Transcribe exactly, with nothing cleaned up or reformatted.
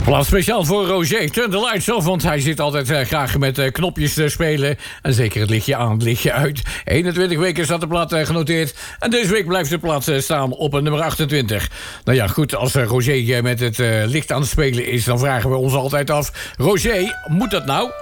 Plaats speciaal voor Roger. Turn the lights off, want hij zit altijd uh, graag met uh, knopjes te spelen. En zeker het lichtje aan, het lichtje uit. eenentwintig weken staat de plaat uh, genoteerd. En deze week blijft de plaat uh, staan op uh, nummer achtentwintig. Nou ja, goed, als uh, Roger uh, met het uh, licht aan het spelen is, dan vragen we ons altijd af: Roger, moet dat nou?